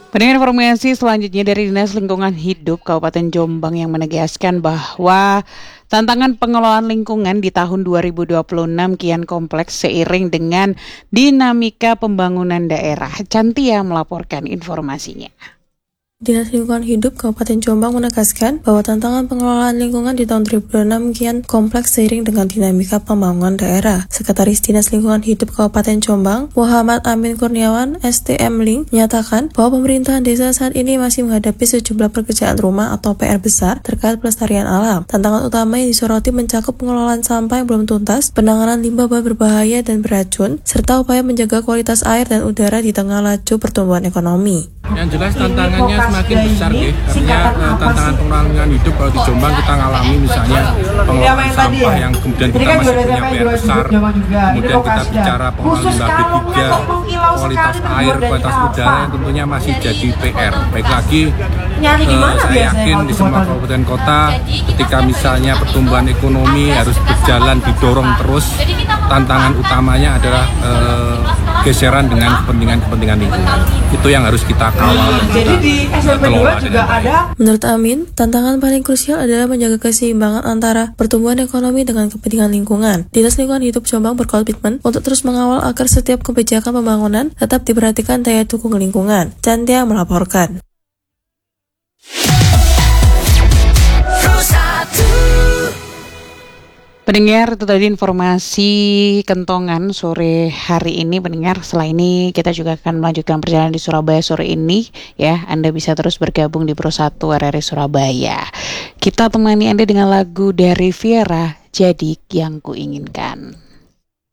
Pendengar informasi selanjutnya dari Dinas Lingkungan Hidup Kabupaten Jombang yang menegaskan bahwa tantangan pengelolaan lingkungan di tahun 2026 kian kompleks seiring dengan dinamika pembangunan daerah. Cantia melaporkan informasinya. Dinas Lingkungan Hidup Kabupaten Jombang menegaskan bahwa tantangan pengelolaan lingkungan di tahun 2026 kian kompleks seiring dengan dinamika pembangunan daerah. Sekretaris Dinas Lingkungan Hidup Kabupaten Jombang, Muhammad Amin Kurniawan, STM Link, menyatakan bahwa pemerintahan desa saat ini masih menghadapi sejumlah pekerjaan rumah atau PR besar terkait pelestarian alam. Tantangan utama yang disoroti mencakup pengelolaan sampah yang belum tuntas, penanganan limbah berbahaya dan beracun, serta upaya menjaga kualitas air dan udara di tengah laju pertumbuhan ekonomi. Yang jelas tantangannya semakin besar karena tantangan pengelolaan hidup kalau di Jombang kita ngalami misalnya pengelolaan sampah yang kemudian kita masih punya PR besar, kemudian kita bicara pengelolaan limbah B3, kualitas air, kualitas udara yang tentunya masih jadi PR. Baik lagi saya yakin di semua kabupaten kota ketika misalnya pertumbuhan ekonomi harus berjalan didorong terus, tantangan utamanya adalah geseran dengan kepentingan lingkungan. Itu yang harus kita kawal dan kita kelola dengan baik. Menurut Amin, tantangan paling krusial adalah menjaga keseimbangan antara pertumbuhan ekonomi dengan kepentingan lingkungan. Dinas Lingkungan Hidup Jombang berkomitmen untuk terus mengawal agar setiap kebijakan pembangunan tetap diperhatikan daya dukung lingkungan. Cantia melaporkan. Pendengar, itu tadi informasi kentongan sore hari ini. Pendengar, setelah ini kita juga akan melanjutkan perjalanan di Surabaya sore ini. Ya, Anda bisa terus bergabung di Pro 1 RRI Surabaya. Kita temani Anda dengan lagu dari Viera, Jadi Yang Kuinginkan.